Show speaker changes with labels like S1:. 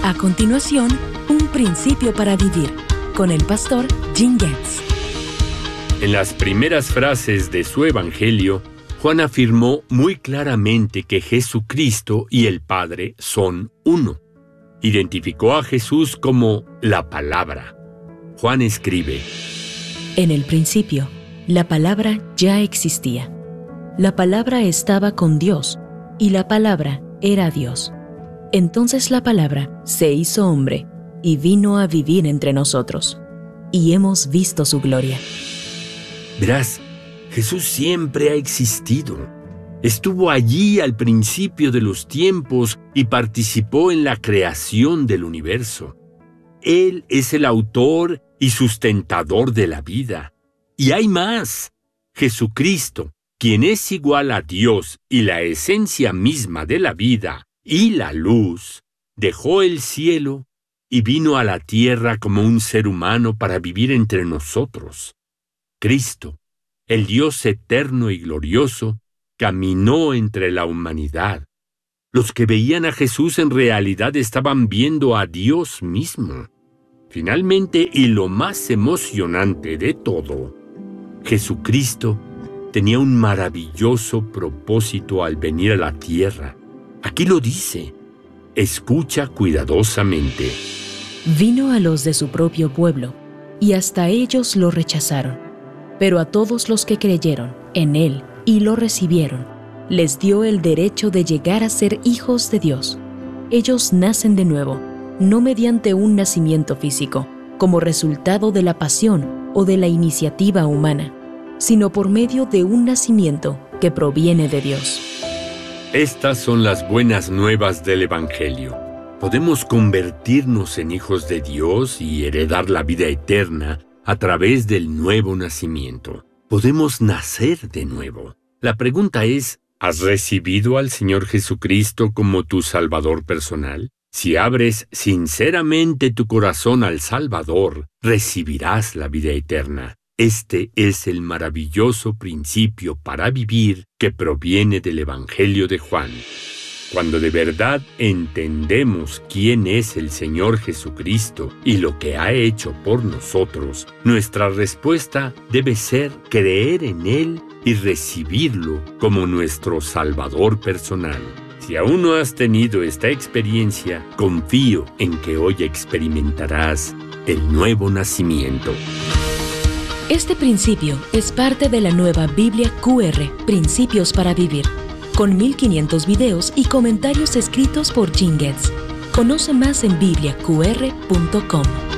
S1: A continuación, un principio para vivir, con el pastor Jim Getz.
S2: En las primeras frases de su Evangelio, Juan afirmó muy claramente que Jesucristo y el Padre son uno. Identificó a Jesús como la Palabra. Juan escribe:
S1: En el principio, la Palabra ya existía. La Palabra estaba con Dios, y la Palabra era Dios. Entonces la Palabra se hizo hombre y vino a vivir entre nosotros, y hemos visto su gloria.
S2: Verás, Jesús siempre ha existido. Estuvo allí al principio de los tiempos y participó en la creación del universo. Él es el autor y sustentador de la vida. Y hay más. Jesucristo, quien es igual a Dios y la esencia misma de la vida y la luz, dejó el cielo y vino a la tierra como un ser humano para vivir entre nosotros. Cristo, el Dios eterno y glorioso, caminó entre la humanidad. Los que veían a Jesús en realidad estaban viendo a Dios mismo. Finalmente, y lo más emocionante de todo, Jesucristo tenía un maravilloso propósito al venir a la tierra. Aquí lo dice. Escucha cuidadosamente.
S1: Vino a los de su propio pueblo, y hasta ellos lo rechazaron. Pero a todos los que creyeron en Él y lo recibieron, les dio el derecho de llegar a ser hijos de Dios. Ellos nacen de nuevo, no mediante un nacimiento físico, como resultado de la pasión o de la iniciativa humana, sino por medio de un nacimiento que proviene de Dios.
S2: Estas son las buenas nuevas del Evangelio. Podemos convertirnos en hijos de Dios y heredar la vida eterna a través del nuevo nacimiento. Podemos nacer de nuevo. La pregunta es, ¿has recibido al Señor Jesucristo como tu Salvador personal? Si abres sinceramente tu corazón al Salvador, recibirás la vida eterna. Este es el maravilloso principio para vivir que proviene del Evangelio de Juan. Cuando de verdad entendemos quién es el Señor Jesucristo y lo que ha hecho por nosotros, nuestra respuesta debe ser creer en Él y recibirlo como nuestro Salvador personal. Si aún no has tenido esta experiencia, confío en que hoy experimentarás el nuevo nacimiento.
S1: Este principio es parte de la nueva Biblia QR, Principios para Vivir, con 1500 videos y comentarios escritos por Jim Getz. Conoce más en bibliaqr.com.